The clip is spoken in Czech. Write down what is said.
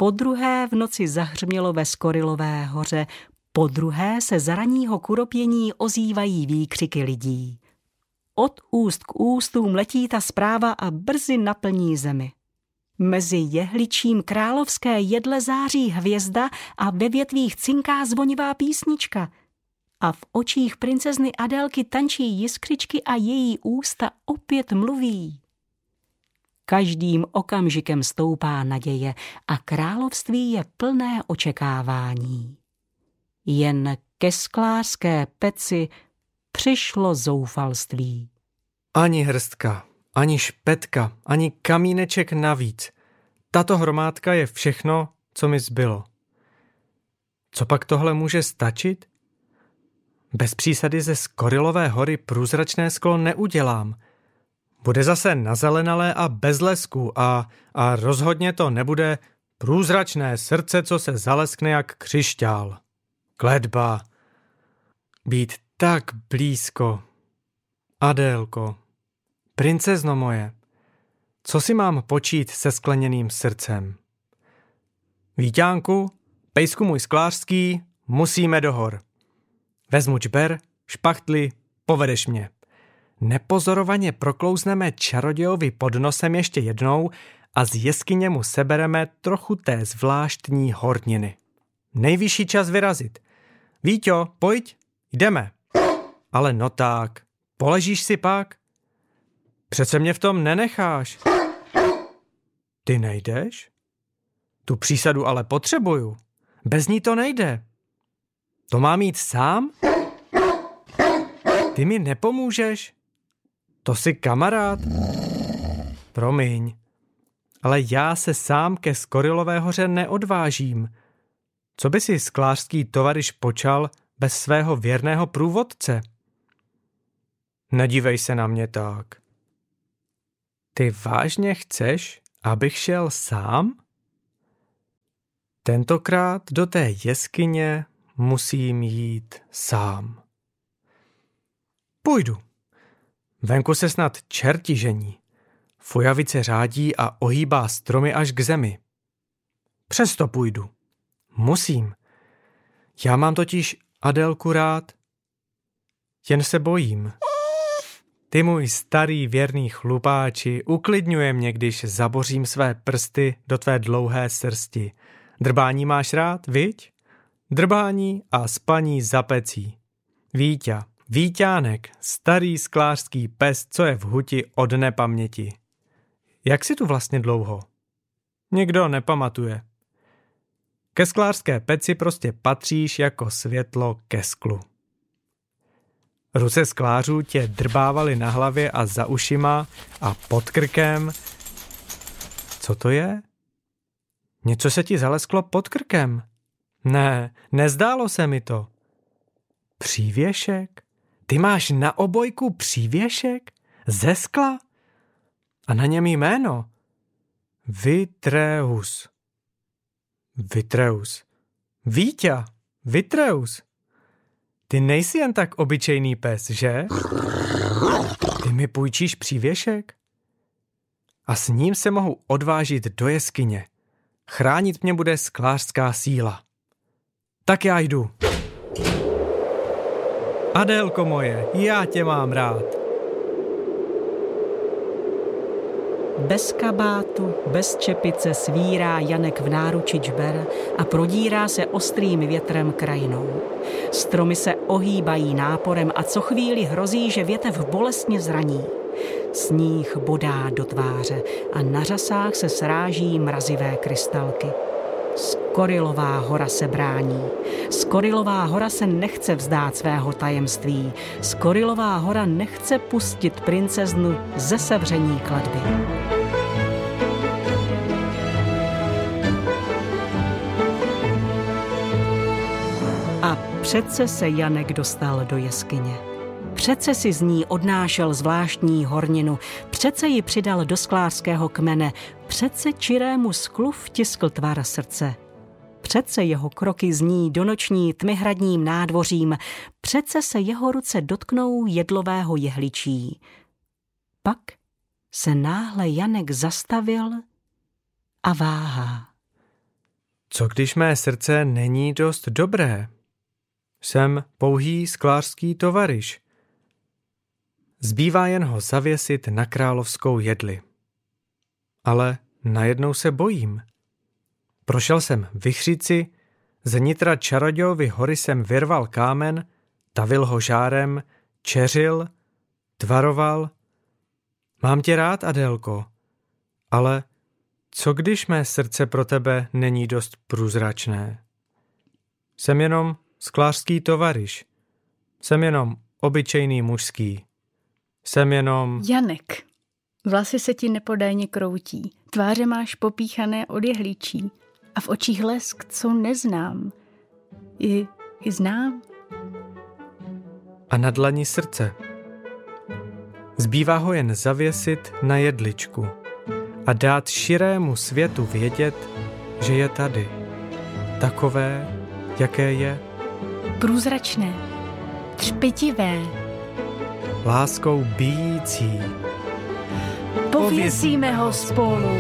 Podruhé v noci zahřmělo ve Skorilové hoře, podruhé se za ranního kuropění ozývají výkřiky lidí. Od úst k ústům letí ta zpráva a brzy naplní zemi. Mezi jehličím královské jedle září hvězda a ve větvích cinká zvonivá písnička. A v očích princezny Adélky tančí jiskřičky a její ústa opět mluví. Každým okamžikem stoupá naděje a království je plné očekávání. Jen ke sklářské peci přišlo zoufalství. Ani hrstka, ani špetka, ani kamíneček navíc. Tato hromádka je všechno, co mi zbylo. Co pak tohle může stačit? Bez přísady ze Skorilové hory průzračné sklo neudělám. Bude zase nazelenalé a bez lesku a rozhodně to nebude průzračné srdce, co se zaleskne jak křišťál. Kletba. Být tak blízko. Adélko, princezno moje, co si mám počít se skleněným srdcem? Vítánku, pejsku můj sklářský, musíme do hor. Vezmu čber, špachtli, povedeš mě. Nepozorovaně proklouzneme čarodějovi pod nosem ještě jednou a z jeskyně mu sebereme trochu té zvláštní horniny. Nejvyšší čas vyrazit. Víťo, pojď, jdeme. Ale no tak, poležíš si pak? Přece mě v tom nenecháš. Ty nejdeš? Tu přísadu ale potřebuju. Bez ní to nejde. To mám jít sám? Ty mi nepomůžeš? To jsi kamarád? Promiň, ale já se sám ke Skorilové hoře neodvážím. Co by si sklářský tovaryš počal bez svého věrného průvodce? Nedívej se na mě tak. Ty vážně chceš, abych šel sám? Tentokrát do té jeskyně musím jít sám. Půjdu. Venku se snad čerti žení. Fujavice řádí a ohýbá stromy až k zemi. Přesto půjdu. Musím. Já mám totiž Adélku rád. Jen se bojím. Ty můj starý věrný chlupáči, uklidňuje mě, když zabořím své prsty do tvé dlouhé srsti. Drbání máš rád, viď? Drbání a spaní za pecí. Víťa, Víťánek, starý sklářský pes, co je v huti od nepaměti. Jak si tu vlastně dlouho? Nikdo nepamatuje. Ke sklářské peci prostě patříš jako světlo ke sklu. Ruce sklářů tě drbávaly na hlavě a za ušima a pod krkem. Co to je? Něco se ti zalesklo pod krkem. Ne, nezdálo se mi to. Přívěšek? Ty máš na obojku přívěšek? Ze skla? A na něm jméno? Vitreus. Vitreus. Víťa, Vitreus. Ty nejsi jen tak obyčejný pes, že? Ty mi půjčíš přívěšek? A s ním se mohu odvážit do jeskyně. Chránit mě bude sklářská síla. Tak já jdu. Adélko moje, já tě mám rád. Bez kabátu, bez čepice svírá Janek v náruči čber a prodírá se ostrým větrem krajinou. Stromy se ohýbají náporem a co chvíli hrozí, že větev bolestně zraní. Sníh bodá do tváře a na řasách se sráží mrazivé krystalky. Skorilová hora se brání. Skorilová hora se nechce vzdát svého tajemství. Skorilová hora nechce pustit princeznu ze sevření kletby. A přece se Janek dostal do jeskyně. Přece si z ní odnášel zvláštní horninu, přece ji přidal do sklářského kmene, přece čirému sklu vtiskl tvar srdce. Přece jeho kroky zní do noční tmy hradním nádvořím, přece se jeho ruce dotknou jedlového jehličí. Pak se náhle Janek zastavil a váhá. Co když mé srdce není dost dobré? Jsem pouhý sklářský tovaryš. Zbývá jen ho zavěsit na královskou jedli. Ale najednou se bojím. Prošel jsem vichřici, z nitra Čarodějovy hory jsem vyrval kámen, tavil ho žárem, čeřil, tvaroval. Mám tě rád, Adélko, ale co když mé srdce pro tebe není dost průzračné? Jsem jenom sklářský tovaryš. Jsem jenom obyčejný mužský. Jsem jenom... Janek, vlasy se ti nepodajně kroutí, tváře máš popíchané od jehličí a v očích lesk, co neznám. I znám. A na dlani srdce. Zbývá ho jen zavěsit na jedličku a dát širému světu vědět, že je tady. Takové, jaké je. Průzračné, třpitivé, Láskou bijící. pověsíme ho spolu.